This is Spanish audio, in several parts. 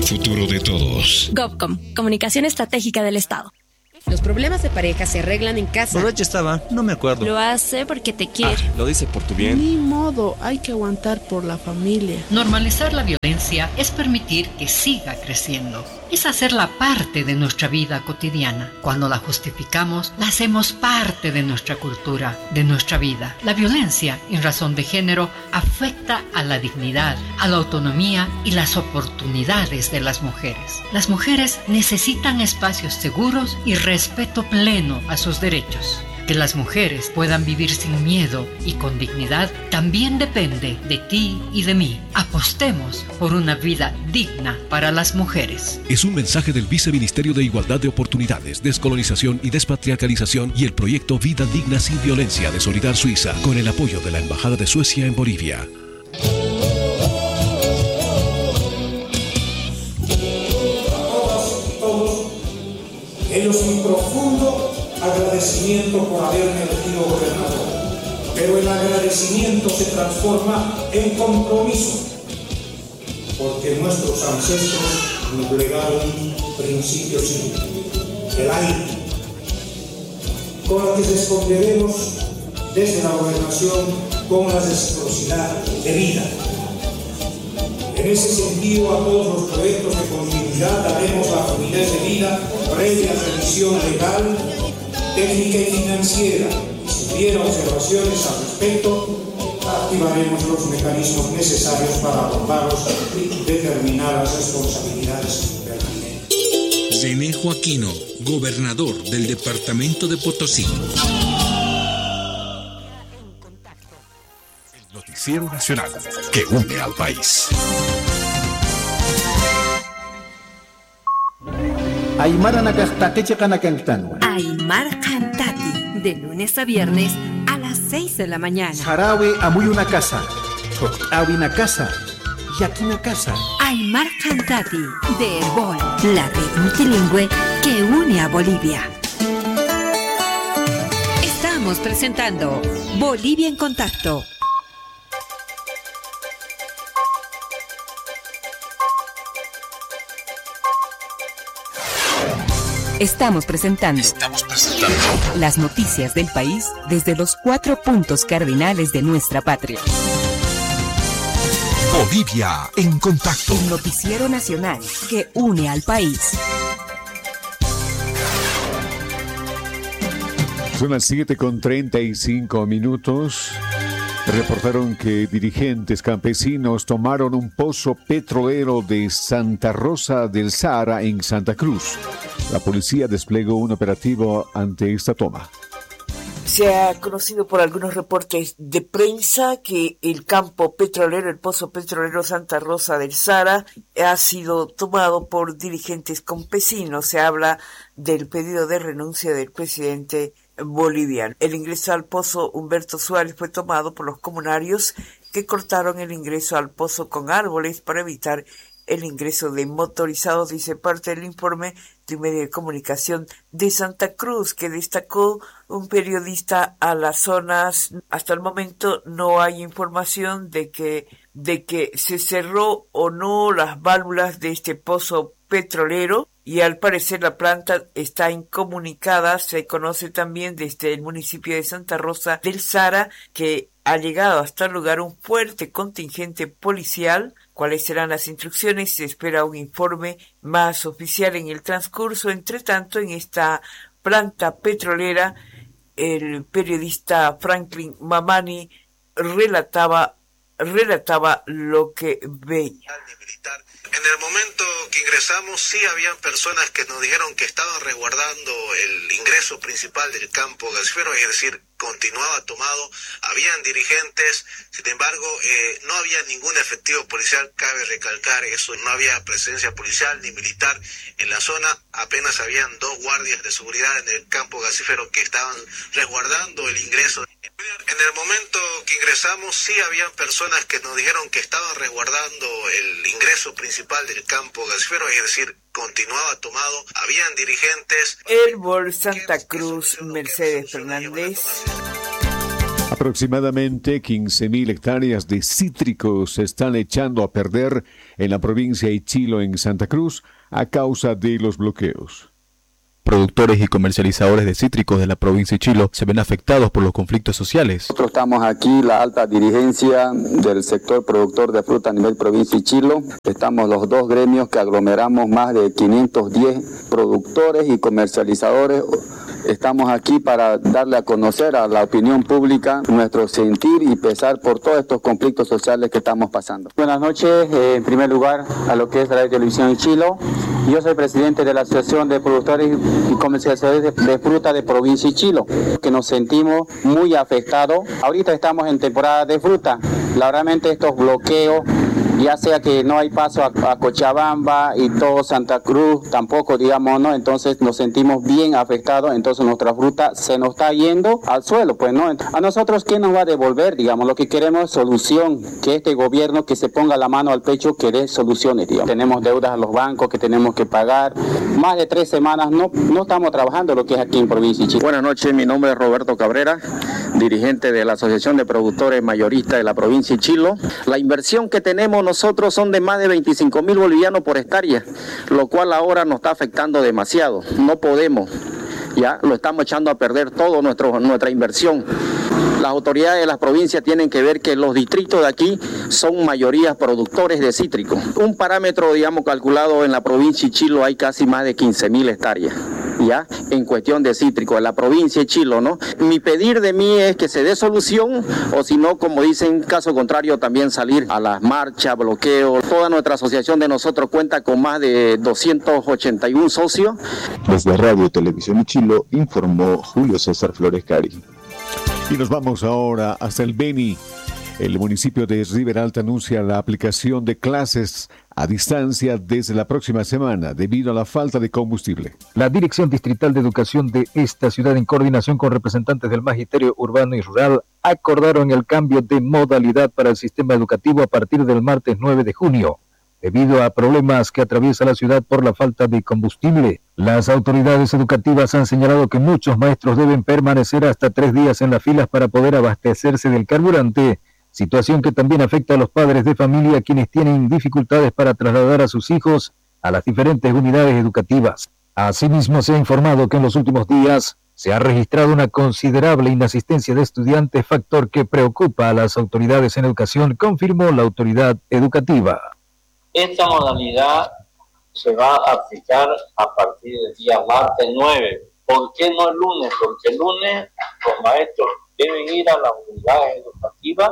futuro de todos. GovCom, Comunicación Estratégica del Estado. Los problemas de pareja se arreglan en casa. Borracha estaba, no me acuerdo. Lo hace porque te quiere. Lo dice por tu bien. Ni modo, hay que aguantar por la familia. Normalizar la violencia es permitir que siga creciendo. Es hacerla parte de nuestra vida cotidiana. Cuando la justificamos, la hacemos parte de nuestra cultura, de nuestra vida. La violencia en razón de género afecta a la dignidad, a la autonomía y las oportunidades de las mujeres. Las mujeres necesitan espacios seguros y respeto pleno a sus derechos. Que las mujeres puedan vivir sin miedo y con dignidad también depende de ti y de mí. Apostemos por una vida digna para las mujeres. Es un mensaje del Viceministerio de Igualdad de Oportunidades, Descolonización y Despatriarcalización y el proyecto Vida Digna Sin Violencia de Solidar Suiza, con el apoyo de la Embajada de Suecia en Bolivia. Ellos mi profundo agradecimiento por haberme elegido gobernador, pero el agradecimiento se transforma en compromiso, porque nuestros ancestros nos legaron principios simples, el aire, con lo que responderemos desde la gobernación con la reciprocidad de vida. En ese sentido, a todos los proyectos de continuidad daremos la fluidez de vida previa revisión legal, técnica y financiera. Si hubiera observaciones al respecto, activaremos los mecanismos necesarios para abordarlos y determinar las responsabilidades pertinentes. Zenejo Aquino, gobernador del departamento de Potosí. El noticiero nacional que une al país. Aymara Nakastakeche Kanakantano. Aymar Cantati, de lunes a viernes a las 6 de la mañana. Sarawe Amuyuna Casa. Awina Casa. Yakina Casa. Aymar Cantati, de Herbol, la red multilingüe que une a Bolivia. Estamos presentando Bolivia en Contacto. Estamos presentando las noticias del país desde los 4 puntos cardinales de nuestra patria. Bolivia en Contacto. El noticiero nacional que une al país. Son las 7:35. Reportaron que dirigentes campesinos tomaron un pozo petrolero de Santa Rosa del Sara en Santa Cruz. La policía desplegó un operativo ante esta toma. Se ha conocido por algunos reportes de prensa que el campo petrolero, el pozo petrolero Santa Rosa del Sara, ha sido tomado por dirigentes campesinos. Se habla del pedido de renuncia del presidente boliviano. El ingreso al pozo Humberto Suárez fue tomado por los comunarios que cortaron el ingreso al pozo con árboles para evitar el ingreso de motorizados, dice parte del informe de un medio de comunicación de Santa Cruz, que destacó un periodista a las zonas. Hasta el momento no hay información de que se cerró o no las válvulas de este pozo petrolero, y al parecer la planta está incomunicada. Se conoce también desde el municipio de Santa Rosa del Sara que ha llegado hasta el lugar un fuerte contingente policial. ¿Cuáles serán las instrucciones? Se espera un informe más oficial en el transcurso. Entre tanto, en esta planta petrolera, el periodista Franklin Mamani relataba lo que veía. En el momento que ingresamos, sí habían personas que nos dijeron que estaban resguardando el ingreso principal del campo gasífero, es decir, continuaba tomado, habían dirigentes, sin embargo, no había ningún efectivo policial, cabe recalcar eso, no había presencia policial ni militar en la zona, apenas habían 2 guardias de seguridad en el campo gasífero que estaban resguardando el ingreso. En el momento que ingresamos, sí habían personas que nos dijeron que estaban resguardando el ingreso principal del campo gasífero, es decir, continuaba tomado, habían dirigentes. Herbol Santa Cruz, Mercedes Fernández. Aproximadamente 15.000 hectáreas de cítricos se están echando a perder en la provincia de Ichilo, en Santa Cruz, a causa de los bloqueos. Productores y comercializadores de cítricos de la provincia de Ichilo se ven afectados por los conflictos sociales. Nosotros estamos aquí, la alta dirigencia del sector productor de fruta a nivel provincia de Ichilo. Estamos los dos gremios que aglomeramos más de 510 productores y comercializadores. Estamos aquí para darle a conocer a la opinión pública nuestro sentir y pesar por todos estos conflictos sociales que estamos pasando. Buenas noches, en primer lugar a lo que es Radio Televisión Ichilo. Yo soy presidente de la Asociación de Productores y Comercializadores de Fruta de Provincia Ichilo, que nos sentimos muy afectados. Ahorita estamos en temporada de fruta. Claramente estos bloqueos, ya sea que no hay paso a Cochabamba y todo Santa Cruz, tampoco, digamos, ¿no? Entonces nos sentimos bien afectados, entonces nuestra fruta se nos está yendo al suelo, pues, ¿no? A nosotros, ¿qué nos va a devolver? Digamos, lo que queremos es solución, que este gobierno que se ponga la mano al pecho, que dé soluciones, digamos. Tenemos deudas a los bancos que tenemos que pagar, más de 3 semanas no estamos trabajando lo que es aquí en Provincia de Ichilo. Buenas noches, mi nombre es Roberto Cabrera, dirigente de la Asociación de Productores Mayoristas de la provincia de Ichilo. La inversión que tenemos nosotros son de más de 25.000 bolivianos por hectárea, lo cual ahora nos está afectando demasiado. No podemos, ya lo estamos echando a perder todo nuestra inversión. Las autoridades de las provincias tienen que ver que los distritos de aquí son mayorías productores de cítricos. Un parámetro, digamos, calculado en la provincia de Ichilo hay casi más de 15.000 hectáreas. Ya, en cuestión de cítrico, en la provincia de Ichilo, ¿no? Mi pedir de mí es que se dé solución, o si no, como dicen, caso contrario, también salir a las marchas, bloqueos. Toda nuestra asociación de nosotros cuenta con más de 281 socios. Desde Radio Televisión Ichilo, informó Julio César Flores Cari. Y nos vamos ahora hasta el Beni. El municipio de Riberalta anuncia la aplicación de clases a distancia desde la próxima semana debido a la falta de combustible. La Dirección Distrital de Educación de esta ciudad, en coordinación con representantes del Magisterio Urbano y Rural, acordaron el cambio de modalidad para el sistema educativo a partir del martes 9 de junio. Debido a problemas que atraviesa la ciudad por la falta de combustible, las autoridades educativas han señalado que muchos maestros deben permanecer hasta 3 días en las filas para poder abastecerse del carburante, situación que también afecta a los padres de familia, quienes tienen dificultades para trasladar a sus hijos a las diferentes unidades educativas. Asimismo, se ha informado que en los últimos días se ha registrado una considerable inasistencia de estudiantes, factor que preocupa a las autoridades en educación, confirmó la autoridad educativa. Esta modalidad se va a aplicar a partir del día martes 9. ¿Por qué no el lunes? Porque el lunes los maestros deben ir a las unidades educativas,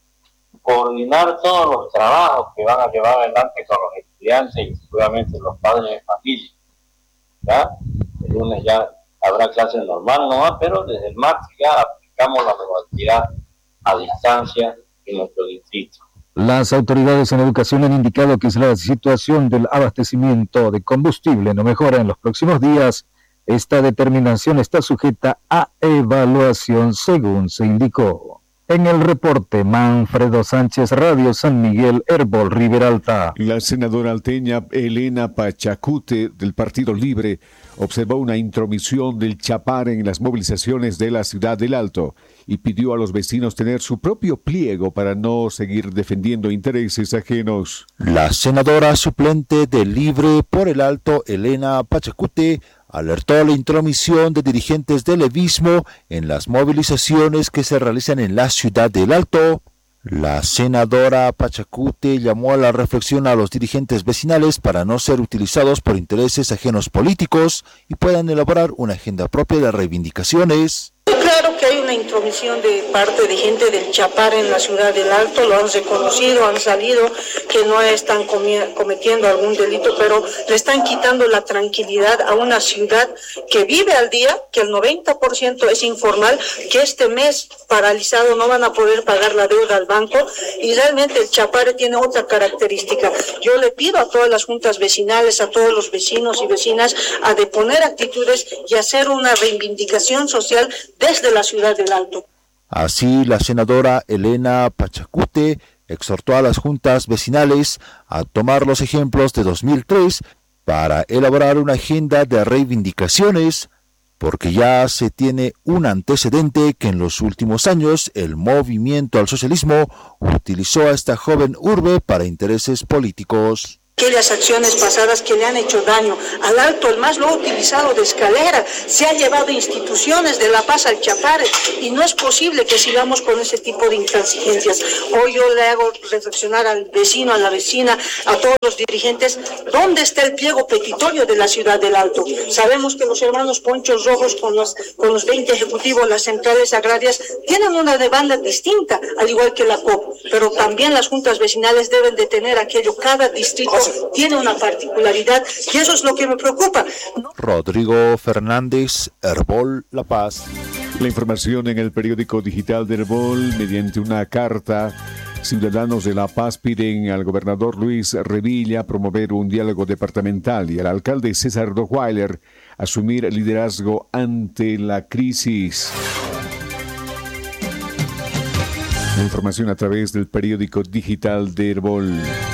coordinar todos los trabajos que van a llevar adelante con los estudiantes y seguramente los padres de familia. ¿Ya? El lunes ya habrá clases normal nomás, pero desde el martes ya aplicamos la modalidad a distancia en nuestro distrito. Las autoridades en educación han indicado que si la situación del abastecimiento de combustible no mejora en los próximos días, esta determinación está sujeta a evaluación, según se indicó. En el reporte, Manfredo Sánchez, Radio San Miguel, Herbol, Riberalta. La senadora alteña Elena Pachacute, del Partido Libre, observó una intromisión del Chapare en las movilizaciones de la ciudad del Alto y pidió a los vecinos tener su propio pliego para no seguir defendiendo intereses ajenos. La senadora suplente del Libre por el Alto, Elena Pachacute, alertó la intromisión de dirigentes del levismo en las movilizaciones que se realizan en la ciudad del Alto. La senadora Pachacute llamó a la reflexión a los dirigentes vecinales para no ser utilizados por intereses ajenos políticos y puedan elaborar una agenda propia de reivindicaciones. Claro que hay una intromisión de parte de gente del Chapare en la ciudad del Alto, lo han reconocido, han salido, que no están cometiendo algún delito, pero le están quitando la tranquilidad a una ciudad que vive al día, que el 90% es informal, que este mes paralizado no van a poder pagar la deuda al banco, y realmente el Chapare tiene otra característica. Yo le pido a todas las juntas vecinales, a todos los vecinos y vecinas, a deponer actitudes y hacer una reivindicación social desde la ciudad del Alto. Así, la senadora Elena Pachacute exhortó a las juntas vecinales a tomar los ejemplos de 2003 para elaborar una agenda de reivindicaciones. porque ya se tiene un antecedente que en los últimos años el movimiento al socialismo utilizó a esta joven urbe para intereses políticos. Aquellas acciones pasadas que le han hecho daño al Alto, el MAS lo ha utilizado de escalera, se ha llevado instituciones de La Paz al Chapare y no es posible que sigamos con ese tipo de intransigencias. Hoy yo le hago reflexionar al vecino, a la vecina, a todos los dirigentes, ¿dónde está el pliego petitorio de la ciudad del Alto? Sabemos que los hermanos Ponchos Rojos con los 20 ejecutivos, las centrales agrarias, tienen una demanda distinta, al igual que la COP, pero también las juntas vecinales deben de tener aquello, cada distrito tiene una particularidad y eso es lo que me preocupa. Rodrigo Fernández, Herbol, La Paz. La información en el periódico digital de Herbol. Mediante una carta, ciudadanos de La Paz piden al gobernador Luis Revilla promover un diálogo departamental y al alcalde César Dochweiler asumir liderazgo ante la crisis. La información a través del periódico digital de Herbol.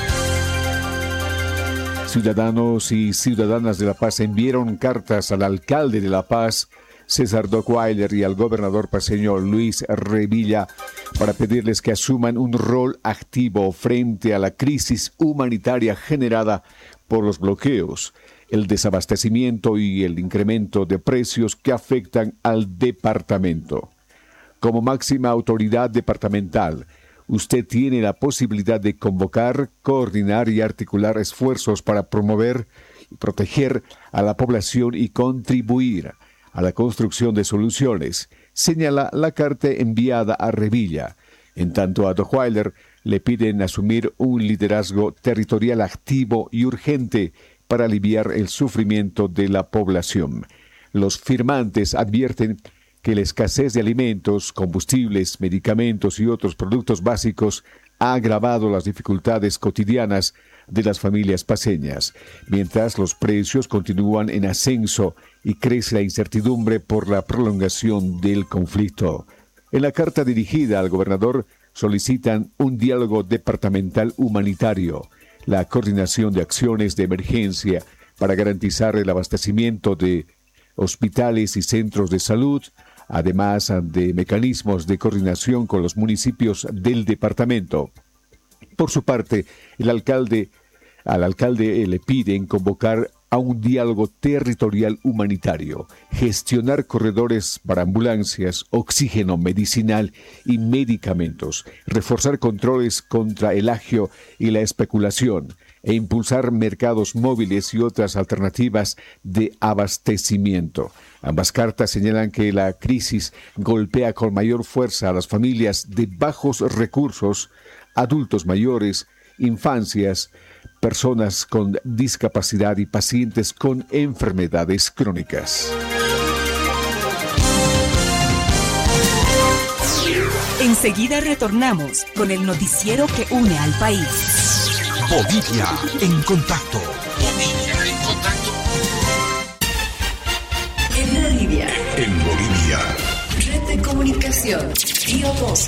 Ciudadanos y ciudadanas de La Paz enviaron cartas al alcalde de La Paz, César Dochweiler, y al gobernador paceño Luis Revilla para pedirles que asuman un rol activo frente a la crisis humanitaria generada por los bloqueos, el desabastecimiento y el incremento de precios que afectan al departamento. Como máxima autoridad departamental, usted tiene la posibilidad de convocar, coordinar y articular esfuerzos para promover y proteger a la población y contribuir a la construcción de soluciones, señala la carta enviada a Revilla. En tanto, a Dochweiler le piden asumir un liderazgo territorial activo y urgente para aliviar el sufrimiento de la población. Los firmantes advierten que la escasez de alimentos, combustibles, medicamentos y otros productos básicos ha agravado las dificultades cotidianas de las familias paceñas, mientras los precios continúan en ascenso y crece la incertidumbre por la prolongación del conflicto. En la carta dirigida al gobernador solicitan un diálogo departamental humanitario, la coordinación de acciones de emergencia para garantizar el abastecimiento de hospitales y centros de salud, además de mecanismos de coordinación con los municipios del departamento. Por su parte, al alcalde le piden convocar a un diálogo territorial humanitario, gestionar corredores para ambulancias, oxígeno medicinal y medicamentos, reforzar controles contra el agio y la especulación, e impulsar mercados móviles y otras alternativas de abastecimiento. Ambas cartas señalan que la crisis golpea con mayor fuerza a las familias de bajos recursos, adultos mayores, infancias, personas con discapacidad y pacientes con enfermedades crónicas. Enseguida retornamos con el noticiero que une al país. Bolivia en contacto. En Bolivia. En Bolivia. Red de comunicación. Pío 12.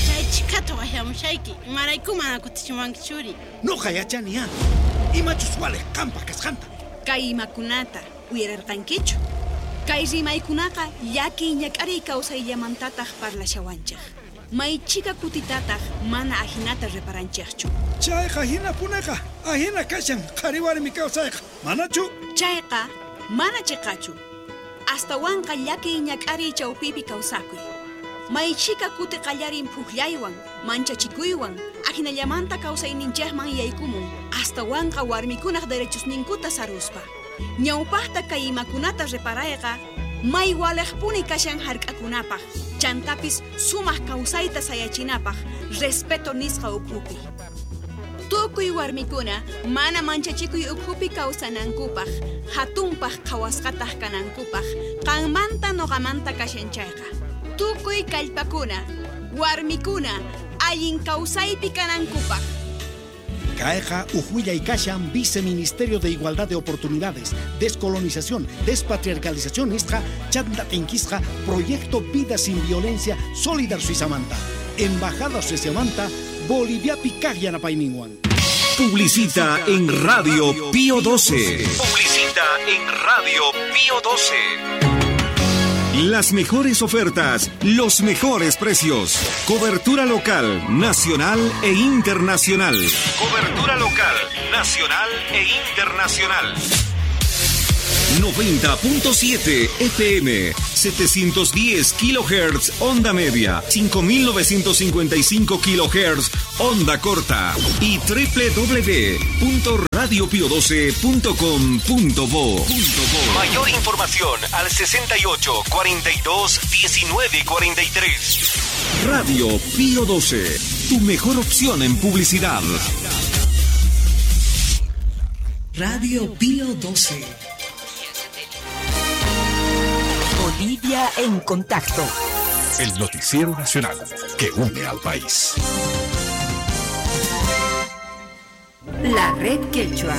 No hayachania. Imachuswale campa cascanta. Kay makunata uyararqankichu. Kay rimaykunaqa yaki ñak'ari kawsayllamantataq parlashawанchaq. Maychika kutitataq mana ahinata reparanchaqchu. Chayqa hina punaqa ahina kashan qariwarmi kawsayqa. Manachu? Chayqa mana chiqachu. Astawanqa yaki ñak'ari chawpipi kawsakuy. Maychika kuti qallarin puqllaywan, manchachikuywan, ahinallamanta kawsayninchaqman yaykumun. Astawanqa warmikunaq derechosninkuta saruspa. Ñawpaqta kay imakunata reparayqa may waliqpuni kashan hark'akunapaq. Chantapis sumaq kawsayta sayachinapaq respeto nisqa ukhupi. Tukuy warmikuna mana manchachikuy ukhupi kawsanankupaq, hatunpaq qhawasqataq kanankupaq, qanmanta noqamanta kashanchayqa. Tukuy kallpakuna, warmikuna allin kawsaypi kanankupaq. Caeja Ujuya y Kashan, Viceministerio de Igualdad de Oportunidades, Descolonización, Despatriarcalización, Istra, Chanda Tenkisja, Proyecto Vida Sin Violencia, Solidar Suizamanta, Embajada Suizamanta, Bolivia Picagana Paiminguan. Publicita en Radio Pío 12. Publicita en Radio Pío 12. Las mejores ofertas, los mejores precios. Cobertura local, nacional e internacional. Cobertura local, nacional e internacional. 90.7 FM, 710 kHz onda media, 5955 kHz onda corta y www.radiopio12.com.bo. Mayor información al 68 42 19 43. Radio Pío 12, tu mejor opción en publicidad. Radio Pío 12. Bolivia en contacto. El noticiero nacional que une al país. La red quechua.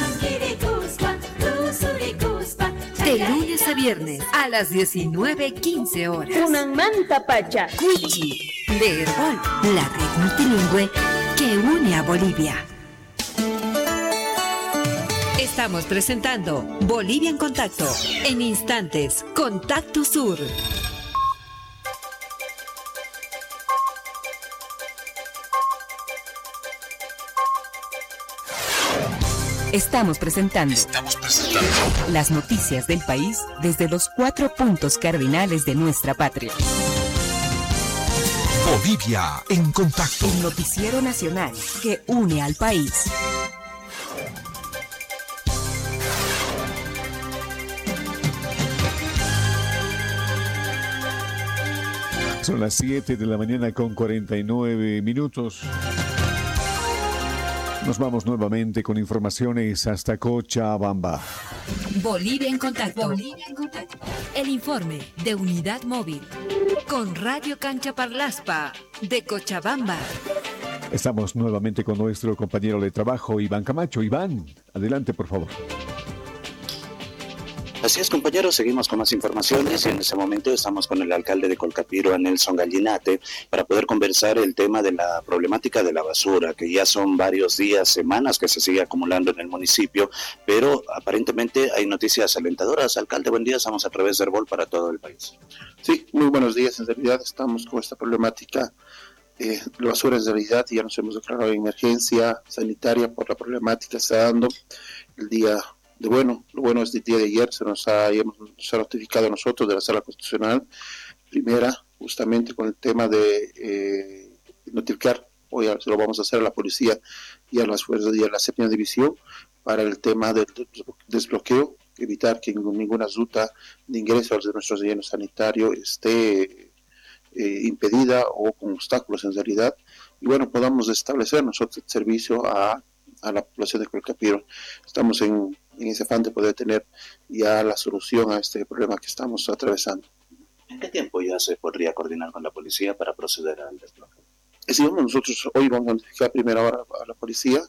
De lunes a viernes a las 19:15 horas. Unanmanta Pacha. Cuichi de Herbol. La red multilingüe que une a Bolivia. Estamos presentando Bolivia en Contacto. En instantes, Contacto Sur. Estamos presentando las noticias del país desde los 4 puntos cardinales de nuestra patria. Bolivia en Contacto. El noticiero nacional que une al país. Son las 7 de la mañana con 49 minutos. Nos vamos nuevamente con informaciones hasta Cochabamba. Bolivia en Contacto. Bolivia en Contacto. El informe de Unidad Móvil con Radio Cancha Parlaspa de Cochabamba. Estamos nuevamente con nuestro compañero de trabajo, Iván Camacho. Iván, adelante, por favor. Así es, compañeros, seguimos con más informaciones y en ese momento estamos con el alcalde de Colcapiro, Nelson Gallinate, para poder conversar el tema de la problemática de la basura, que ya son varios días, semanas que se sigue acumulando en el municipio, pero aparentemente hay noticias alentadoras. Alcalde, buen día, estamos a través de Herbol para todo el país. Sí, muy buenos días. En realidad estamos con esta problemática de basura. En realidad ya nos hemos declarado en emergencia sanitaria por la problemática que está dando el día. Lo bueno es que el día de ayer se nos ha notificado a nosotros de la Sala Constitucional Primera, justamente con el tema de notificar, hoy se lo vamos a hacer a la policía y a las fuerzas y a la séptima división para el tema del desbloqueo, evitar que ninguna ruta de ingreso de nuestro relleno sanitario esté impedida o con obstáculos en realidad, y bueno, podamos establecer nosotros el servicio a la población de Colcapiro. Estamos en ese afán de poder tener ya la solución a este problema que estamos atravesando. ¿En qué tiempo ya se podría coordinar con la policía para proceder al desbloqueo? Nosotros hoy vamos a notificar a primera hora a la policía.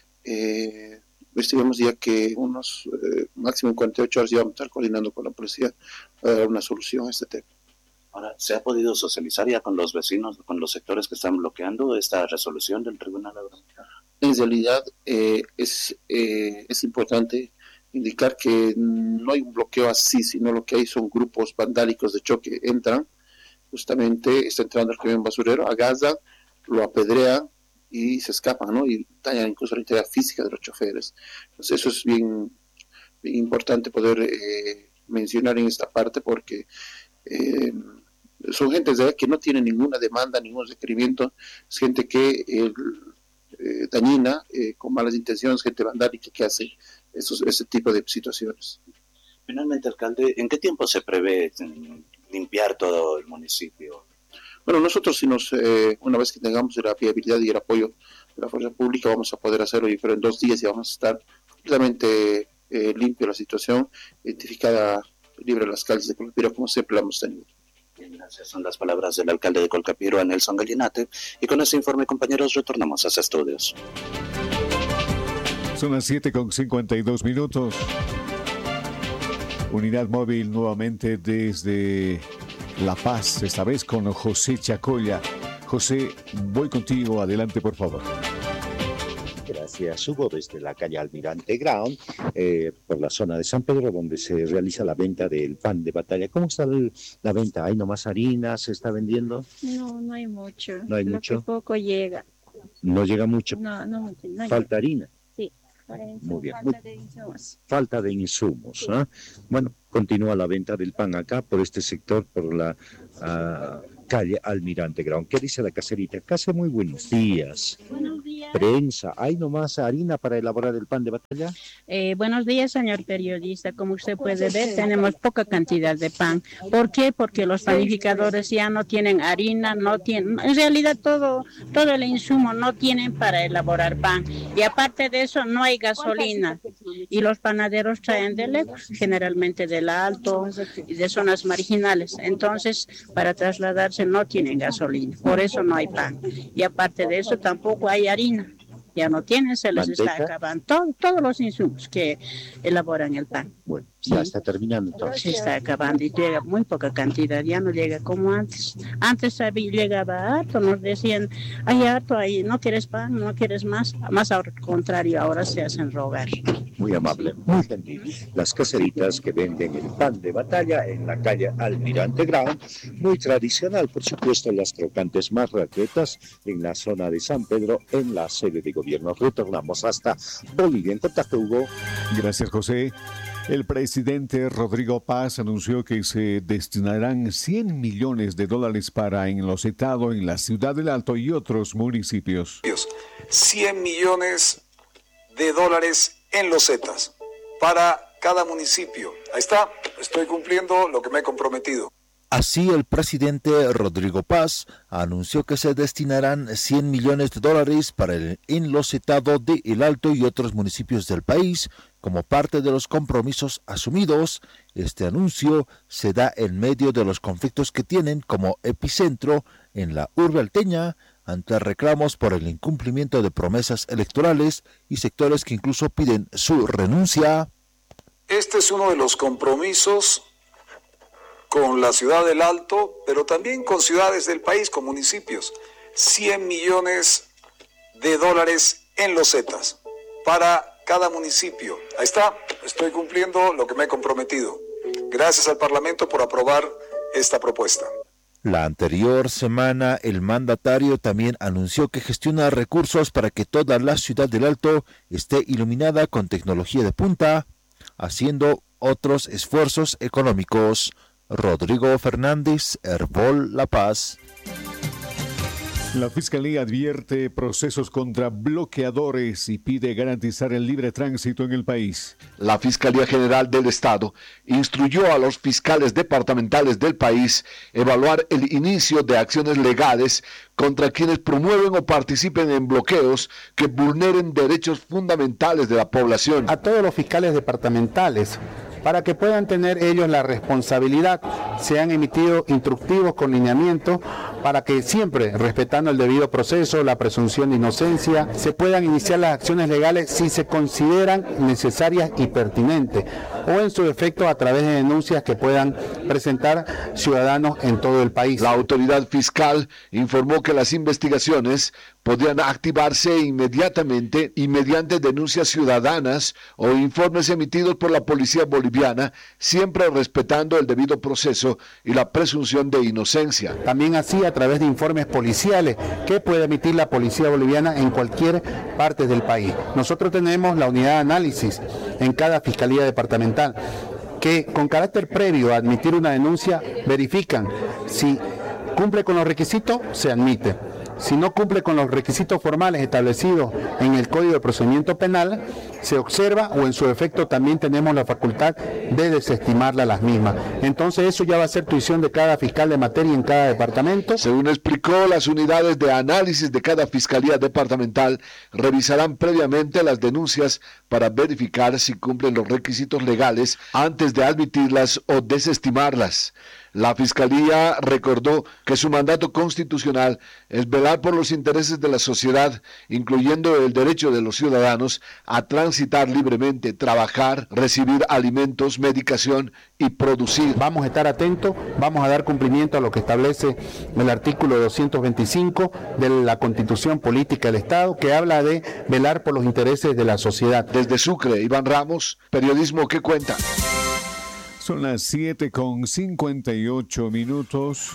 Estimamos ya que unos máximo 48 horas ya vamos a estar coordinando con la policía para dar una solución a este tema. Ahora, ¿se ha podido socializar ya con los vecinos, con los sectores que están bloqueando esta resolución del Tribunal Laboral? En realidad es importante indicar que no hay un bloqueo así, sino lo que hay son grupos vandálicos de choque. Entran, justamente está entrando el camión basurero, agasan, lo apedrean y se escapan, ¿no? Y dañan incluso la integridad física de los choferes. Entonces eso es bien importante poder mencionar en esta parte, porque son gente que no tiene ninguna demanda, ningún requerimiento, es gente que dañina, con malas intenciones, gente vandálica que hace ese tipo de situaciones. Finalmente, alcalde, ¿en qué tiempo se prevé limpiar todo el municipio? Bueno, nosotros una vez que tengamos la viabilidad y el apoyo de la fuerza pública, vamos a poder hacerlo, pero en 2 días ya vamos a estar completamente limpio la situación, identificada, libre de las calles de Colcapiro, como siempre la hemos tenido. Bien, gracias. Son las palabras del alcalde de Colcapiro, Nelson Gallinate. Y con este informe, compañeros, retornamos a sus estudios. Son las 7:52 minutos. Unidad móvil nuevamente desde La Paz, esta vez con José Chacoya. José, voy contigo. Adelante, por favor. Gracias. Sofía Sugo desde la calle Almirante Ground, por la zona de San Pedro, donde se realiza la venta del pan de batalla. ¿Cómo está la venta? ¿Hay nomás harina? ¿Se está vendiendo? No, no hay mucho. ¿No hay mucho? Poco llega. ¿No llega mucho? No mucho. No ¿Falta harina? Sí. Muy bien. Falta de insumos. Falta de insumos. Sí. Bueno, continúa la venta del pan acá, por este sector, por la calle Almirante Ground. ¿Qué dice la caserita? Casa, muy buenos días. Buenos días. Prensa, ¿hay nomás harina para elaborar el pan de batalla? Buenos días, señor periodista. Como usted puede ver, tenemos poca cantidad de pan. ¿Por qué? Porque los panificadores ya no tienen harina, no tienen, en realidad todo el insumo no tienen para elaborar pan. Y aparte de eso, no hay gasolina. Y los panaderos traen de lejos, generalmente del Alto y de zonas marginales. Entonces, para trasladarse no tienen gasolina, por eso no hay pan. Y aparte de eso, tampoco hay harina. Ya no tienen, se les está acabando todos los insumos que elaboran el pan. Bueno, ya está terminando entonces. Se está acabando y llega muy poca cantidad, ya no llega como antes. Antes llegaba harto, nos decían, hay harto ahí, no quieres pan, no quieres más al contrario, ahora se hacen rogar. Muy amable, muy gentil. Las caseritas que venden el pan de batalla en la calle Almirante Ground, muy tradicional, por supuesto, las crocantes más raquetas en la zona de San Pedro, en la sede de gobierno. Retornamos hasta Bolivia. En contacto, Hugo. Gracias, José. El presidente Rodrigo Paz anunció que se destinarán $100 millones para enlocetado en la Ciudad del Alto y otros municipios. $100 millones en losetas para cada municipio. Ahí está, estoy cumpliendo lo que me he comprometido. Así, el presidente Rodrigo Paz anunció que se destinarán $100 millones para el enlocetado de El Alto y otros municipios del país como parte de los compromisos asumidos. Este anuncio se da en medio de los conflictos que tienen como epicentro en la urbe alteña ante reclamos por el incumplimiento de promesas electorales y sectores que incluso piden su renuncia. Este es uno de los compromisos con la ciudad del Alto, pero también con ciudades del país, con municipios. $100 millones en losetas para cada municipio. Ahí está, estoy cumpliendo lo que me he comprometido. Gracias al Parlamento por aprobar esta propuesta. La anterior semana, el mandatario también anunció que gestiona recursos para que toda la ciudad del Alto esté iluminada con tecnología de punta, haciendo otros esfuerzos económicos. Rodrigo Fernández, Herbol La Paz. La Fiscalía advierte procesos contra bloqueadores y pide garantizar el libre tránsito en el país. La Fiscalía General del Estado instruyó a los fiscales departamentales del país evaluar el inicio de acciones legales contra quienes promueven o participen en bloqueos que vulneren derechos fundamentales de la población. A todos los fiscales departamentales, para que puedan tener ellos la responsabilidad, se han emitido instructivos con lineamiento para que siempre, respetando el debido proceso, la presunción de inocencia, se puedan iniciar las acciones legales si se consideran necesarias y pertinentes, o en su defecto a través de denuncias que puedan presentar ciudadanos en todo el país. La autoridad fiscal informó que las investigaciones podrían activarse inmediatamente y mediante denuncias ciudadanas o informes emitidos por la policía boliviana, siempre respetando el debido proceso y la presunción de inocencia. También así a través de informes policiales que puede emitir la policía boliviana en cualquier parte del país. Nosotros tenemos la unidad de análisis en cada fiscalía departamental que con carácter previo a admitir una denuncia verifican si cumple con los requisitos, se admite. Si no cumple con los requisitos formales establecidos en el Código de Procedimiento Penal, se observa o en su defecto también tenemos la facultad de desestimarla las mismas. Entonces eso ya va a ser tuición de cada fiscal de materia en cada departamento. Según explicó, las unidades de análisis de cada fiscalía departamental revisarán previamente las denuncias para verificar si cumplen los requisitos legales antes de admitirlas o desestimarlas. La Fiscalía recordó que su mandato constitucional es velar por los intereses de la sociedad, incluyendo el derecho de los ciudadanos a transitar libremente, trabajar, recibir alimentos, medicación y producir. Vamos a estar atentos, vamos a dar cumplimiento a lo que establece el artículo 225 de la Constitución Política del Estado, que habla de velar por los intereses de la sociedad. Desde Sucre, Iván Ramos, Periodismo que Cuenta. Son las 7:58.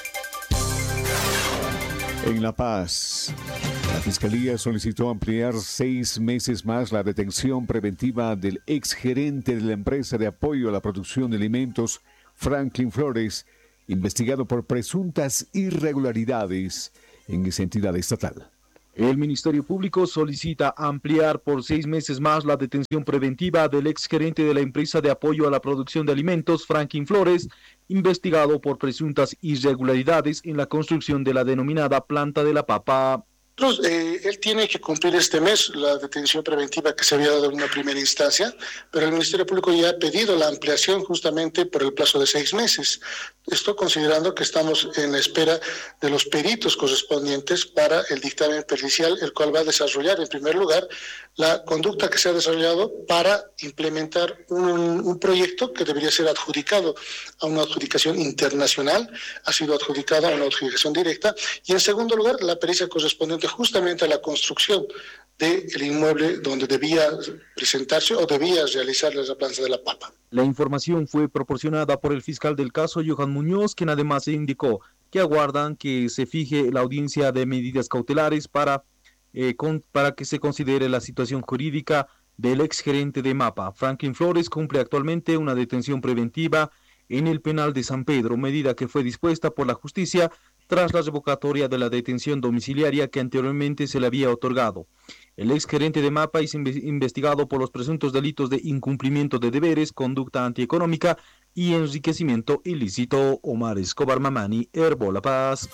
En La Paz, la Fiscalía solicitó ampliar 6 meses más la detención preventiva del exgerente de la empresa de apoyo a la producción de alimentos, Franklin Flores, investigado por presuntas irregularidades en esa entidad estatal. El Ministerio Público solicita ampliar por 6 meses más la detención preventiva del exgerente de la empresa de apoyo a la producción de alimentos, Franklin Flores, investigado por presuntas irregularidades en la construcción de la denominada planta de la papa. Él tiene que cumplir este mes la detención preventiva que se había dado en una primera instancia, pero el Ministerio Público ya ha pedido la ampliación justamente por el plazo de 6 meses. Esto considerando que estamos en la espera de los peritos correspondientes para el dictamen pericial, el cual va a desarrollar en primer lugar la conducta que se ha desarrollado para implementar un proyecto que debería ser adjudicado a una adjudicación internacional, ha sido adjudicado a una adjudicación directa, y en segundo lugar la pericia correspondiente justamente a la construcción del inmueble donde debía presentarse o debía realizar la planta de la papa. La información fue proporcionada por el fiscal del caso, Johan Muñoz, quien además indicó que aguardan que se fije la audiencia de medidas cautelares para que se considere la situación jurídica del exgerente de MAPA. Franklin Flores cumple actualmente una detención preventiva en el penal de San Pedro, medida que fue dispuesta por la justicia tras la revocatoria de la detención domiciliaria que anteriormente se le había otorgado. El exgerente de MAPA es investigado por los presuntos delitos de incumplimiento de deberes, conducta antieconómica y enriquecimiento ilícito. Omar Escobar Mamani, Herbo La Paz.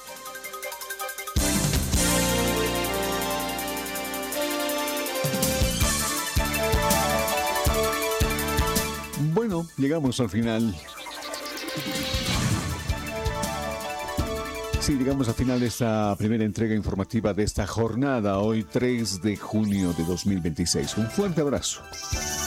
Bueno, llegamos al final. Sí, llegamos al final de esta primera entrega informativa de esta jornada, hoy 3 de junio de 2026. Un fuerte abrazo.